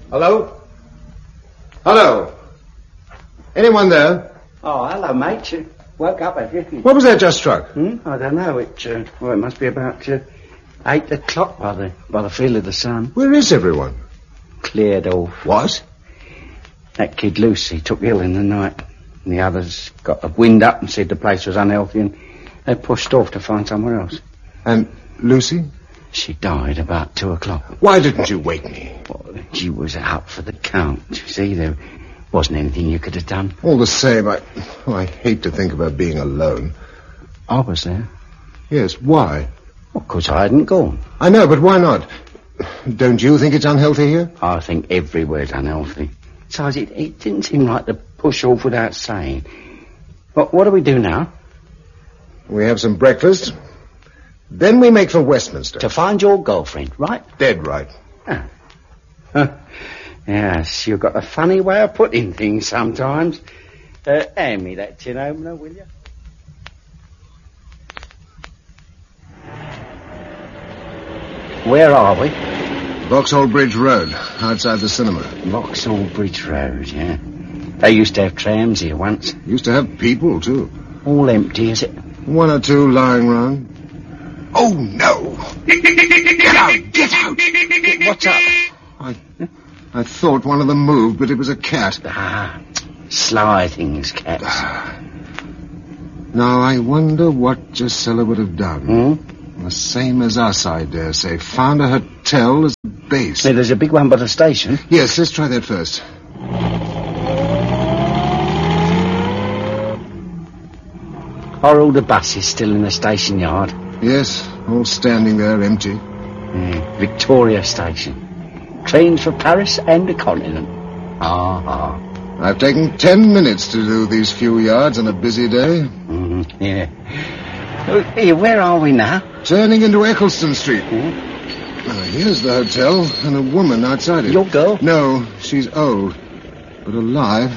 Hello? Hello? Anyone there? Oh, hello, mate. You woke up, have you? What was that just struck? I don't know. It must be about 8 o'clock by the feel of the sun. Where is everyone? Cleared off. What? That kid Lucy took ill in the night. And the others got the wind up and said the place was unhealthy and they pushed off to find somewhere else. And Lucy? She died about 2 o'clock. Why didn't you wake me? Well, she was out for the count. You see, there wasn't anything you could have done. All the same, I hate to think about being alone. I was there. Yes, why? Well, because I hadn't gone. I know, but why not? Don't you think it's unhealthy here? I think everywhere's unhealthy. Besides, it didn't seem right to push off without saying. But what do we do now? We have some breakfast. Then we make for Westminster. To find your girlfriend, right? Dead right. Yes, you've got a funny way of putting things sometimes. Hand me that tin opener, will you? Where are we? Vauxhall Bridge Road, outside the cinema. Vauxhall Bridge Road, yeah. They used to have trams here once. Used to have people, too. All empty, is it? One or two lying round. Oh, no! Get out! Get out! What's up? I thought one of them moved, but it was a cat. Sly things, cats. Now, I wonder what Gisela would have done. The same as us, I dare say. Found a hotel as a base. Hey, there's a big one by the station. Yes, let's try that first. Are all the buses still in the station yard? Yes, all standing there, empty. Victoria Station. Trains for Paris and the continent. I've taken 10 minutes to do these few yards on a busy day. Yeah. Hey, where are we now? Turning into Eccleston Street. Here's the hotel and a woman outside it. Your girl? No, she's old, but alive.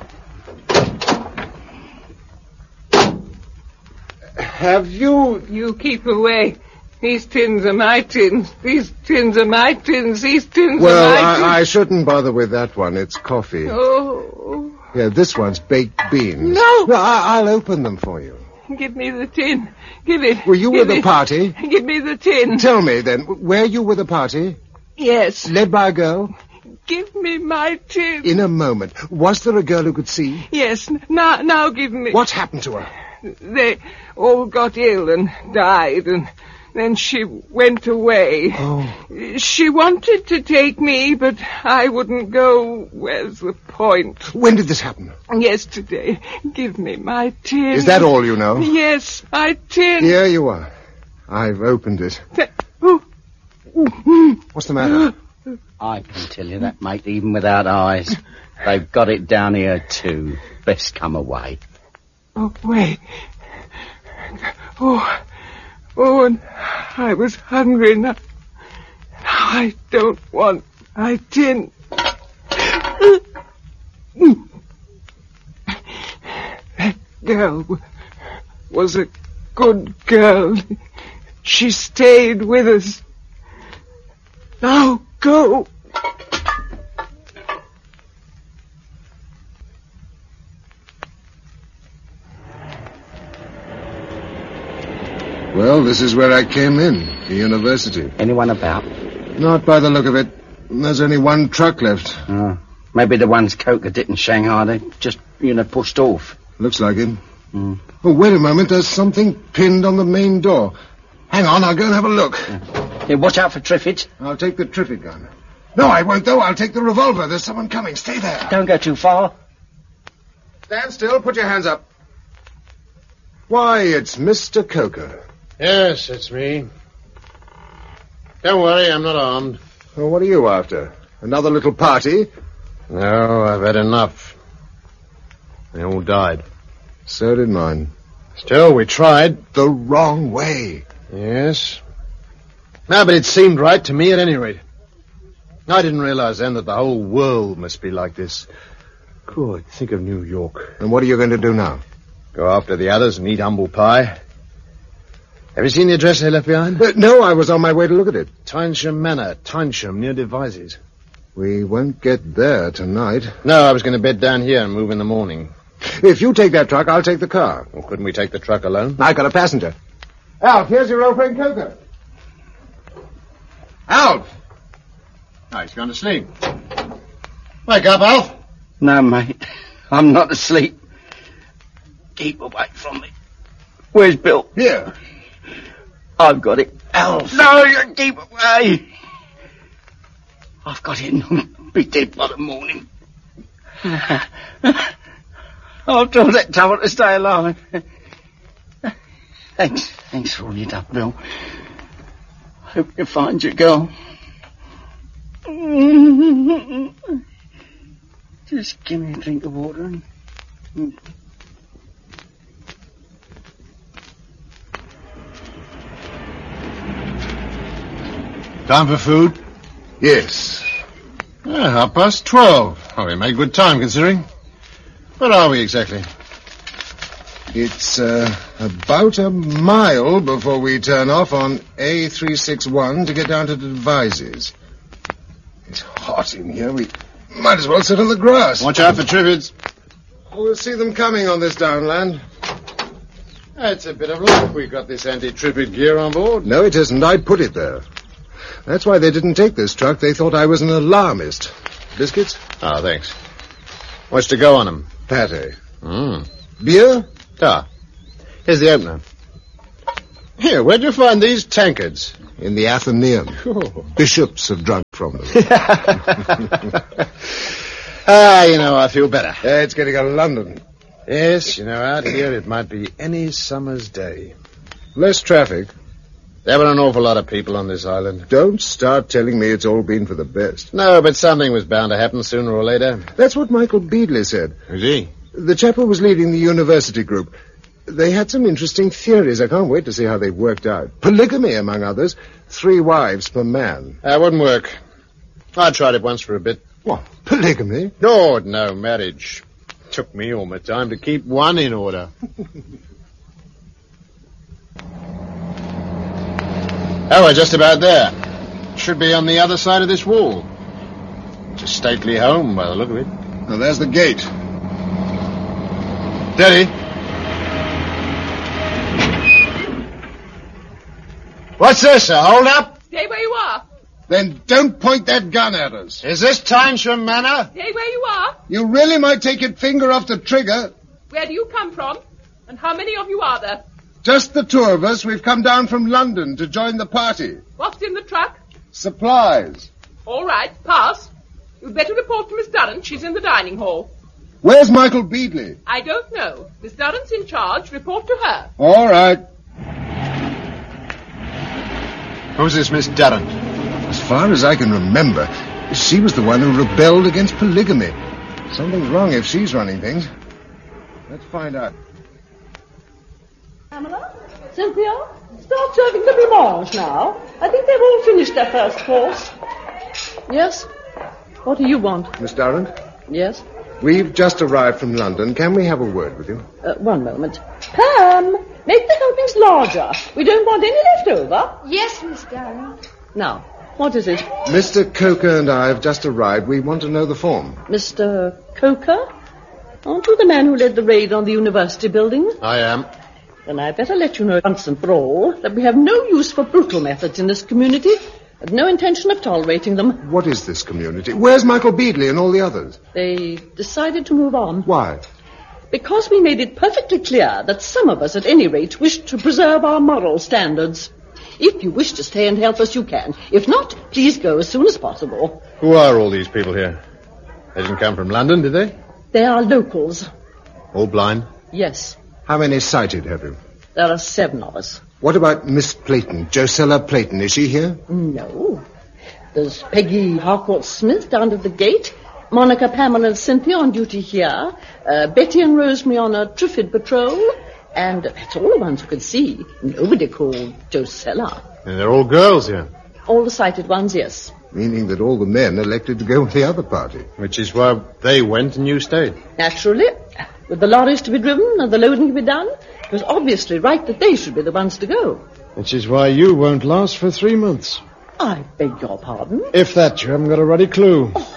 Have you... You keep away. These tins are my tins. These tins are my tins. These tins are my tins. Well, I shouldn't bother with that one. It's coffee. Oh. Yeah, this one's baked beans. No. I'll open them for you. Give me the tin. Give it. Were you with the party? Give me the tin. Tell me, then, were you with the party? Yes. Led by a girl? Give me my tin. In a moment. Was there a girl who could see? Yes. Now give me... What happened to her? They all got ill and died, and then she went away. Oh. She wanted to take me, but I wouldn't go. Where's the point? When did this happen? Yesterday. Give me my tin. Is that all you know? Yes, my tin. Here you are. I've opened it. What's the matter? I can tell you that, mate, even without eyes. They've got it down here, too. Best come away. Oh, wait. Oh, and I was hungry. Now I don't want my tin. That girl was a good girl. She stayed with us. Now go. Well, this is where I came in, the university. Anyone about? Not by the look of it. There's only one truck left. Maybe the ones Coker did in Shanghai, they just, pushed off. Looks like it. Oh, wait a moment. There's something pinned on the main door. Hang on, I'll go and have a look. Hey, watch out for Triffids. I'll take the Triffitt gun. No, I won't, though. I'll take the revolver. There's someone coming. Stay there. Don't go too far. Stand still. Put your hands up. Why, it's Mr. Coker. Yes, it's me. Don't worry, I'm not armed. Well, what are you after? Another little party? No, I've had enough. They all died. So did mine. Still, we tried. The wrong way. Yes. No, but it seemed right to me at any rate. I didn't realize then that the whole world must be like this. Good, think of New York. And what are you going to do now? Go after the others and eat humble pie. Have you seen the address they left behind? No, I was on my way to look at it. Tynesham Manor, Tynesham, near Devizes. We won't get there tonight. No, I was going to bed down here and move in the morning. If you take that truck, I'll take the car. Well, couldn't we take the truck alone? I got a passenger. Alf, here's your old friend Coker. Alf! Oh, he's gone to sleep. Wake up, Alf. No, mate. I'm not asleep. Keep away from me. Where's Bill? Here. I've got it. Alf. No, you keep away. I've got it. I'll be dead by the morning. I'll do that trouble to stay alive. Thanks for all you done, Bill. Hope you find your girl. Just give me a drink of water. Time for food? Yes. 12:30. Oh, we made good time, considering. Where are we exactly? It's about a mile before we turn off on A361 to get down to the Devizes. It's hot in here. We might as well sit on the grass. Watch out for triffids. We'll see them coming on this downland. It's a bit of luck we got this anti-triffid gear on board. No, it isn't. I put it there. That's why they didn't take this truck. They thought I was an alarmist. Biscuits? Ah, thanks. What's to go on them? Pate. Beer? Ah. Here's the opener. Here, where'd you find these tankards? In the Athenaeum. Oh. Bishops have drunk from them. I feel better. It's getting out of London. Yes, out here it might be any summer's day. Less traffic. There were an awful lot of people on this island. Don't start telling me it's all been for the best. No, but something was bound to happen sooner or later. That's what Michael Beadley said. Is he? The chap who was leading the university group. They had some interesting theories. I can't wait to see how they worked out. Polygamy, among others. 3 wives per man. That wouldn't work. I tried it once for a bit. What? Polygamy? Oh, no, marriage. Took me all my time to keep one in order. Oh, we're just about there. Should be on the other side of this wall. It's a stately home by the look of it. Now, there's the gate. Steady. What's this, a hold-up? Stay where you are. Then don't point that gun at us. Is this Tynesham Manor? Stay where you are. You really might take your finger off the trigger. Where do you come from? And how many of you are there? Just the 2 of us. We've come down from London to join the party. What's in the truck? Supplies. All right, pass. You'd better report to Miss Durrant. She's in the dining hall. Where's Michael Beadley? I don't know. Miss Durrant's in charge. Report to her. All right. Who's this Miss Durrant? As far as I can remember, she was the one who rebelled against polygamy. Something's wrong if she's running things. Let's find out. Pamela? Cynthia? Start serving the blancmange now. I think they've all finished their first course. Yes? What do you want? Miss Durrant, Yes? we've just arrived from London. Can we have a word with you? One moment. Pam, make the helpings larger. We don't want any left over. Yes, Miss Durrant. Now, what is it? Mr. Coker and I have just arrived. We want to know the form. Mr. Coker? Aren't you the man who led the raid on the university building? I am. Then I'd better let you know once and for all that we have no use for brutal methods in this community and no intention of tolerating them. What is this community? Where's Michael Beadley and all the others? They decided to move on. Why? Because we made it perfectly clear that some of us, at any rate, wish to preserve our moral standards. If you wish to stay and help us, you can. If not, please go as soon as possible. Who are all these people here? They didn't come from London, did they? They are locals. All blind? Yes, How many sighted have you? there are 7 of us. What about Miss Playton, Josella Playton? Is she here? No. There's Peggy Harcourt-Smith down at the gate, Monica, Pamela, and Cynthia on duty here, Betty and Rosemary on a Triffid patrol, and that's all the ones who can see. Nobody called Josella. And they're all girls here. All the sighted ones, yes. Meaning that all the men elected to go with the other party. Which is why they went and you stayed. Naturally, with the lorries to be driven and the loading to be done, it was obviously right that they should be the ones to go. Which is why you won't last for 3 months. I beg your pardon? If that, you haven't got a ruddy clue. Oh,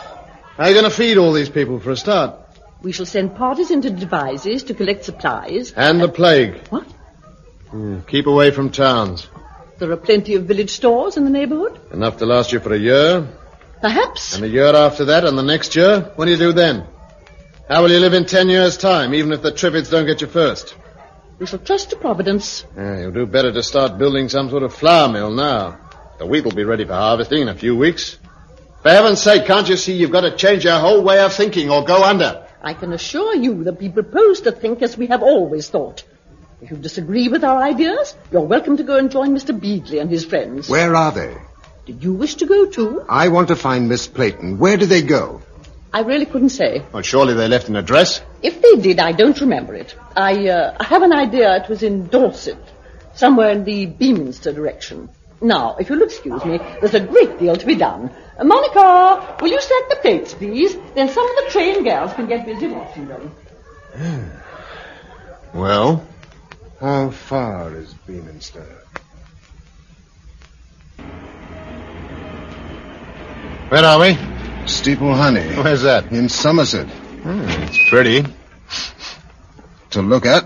How are you going to feed all these people for a start? We shall send parties into Devizes to collect supplies. And the plague. What? Keep away from towns. There are plenty of village stores in the neighborhood. Enough to last you for a year. Perhaps. And a year after that, and the next year? What do you do then? How will you live in 10 years' time, even if the Triffids don't get you first? We shall trust to Providence. You'll do better to start building some sort of flour mill now. The wheat will be ready for harvesting in a few weeks. For heaven's sake, can't you see you've got to change your whole way of thinking or go under? I can assure you that we propose to think as we have always thought. If you disagree with our ideas, you're welcome to go and join Mr. Beagley and his friends. Where are they? Did you wish to go too? I want to find Miss Playton. Where did they go? I really couldn't say. Well, surely they left an address. If they did, I don't remember it. I have an idea it was in Dorset, somewhere in the Beaminster direction. Now, if you'll excuse me, there's a great deal to be done. Monica, will you set the plates, please? Then some of the train girls can get busy washing them. Well? How far is Beaminster? Where are we? Steeple Honey. Where's that? In Somerset. It's pretty. To look at.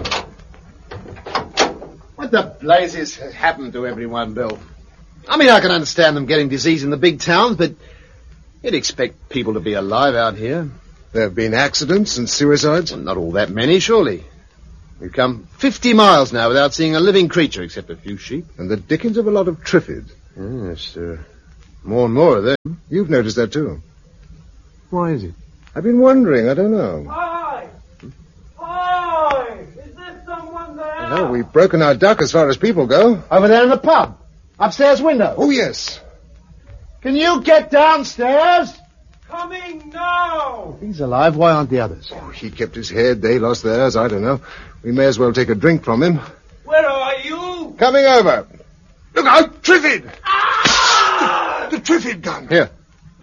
What the blazes has happened to everyone, Bill? I mean, I can understand them getting disease in the big towns, but you'd expect people to be alive out here. There have been accidents and suicides. Well, not all that many, surely. We've come 50 miles now without seeing a living creature except a few sheep. And the dickens of a lot of Triffids. Yes, more and more of them. You've noticed that too. Why is it? I've been wondering. I don't know. Hi! Hi! Is there someone there? Well, we've broken our duck as far as people go. Over there in the pub. Upstairs window. Oh, yes. Can you get downstairs? Coming now! He's alive. Why aren't the others? Oh, he kept his head. They lost theirs. I don't know. We may as well take a drink from him. Where are you? Coming over. Look out, Triffid! Ah! The Triffid gun. Here.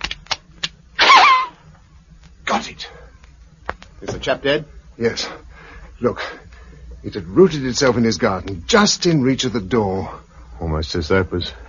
Got it. Is the chap dead? Yes. Look, it had rooted itself in his garden, just in reach of the door. Almost as though it was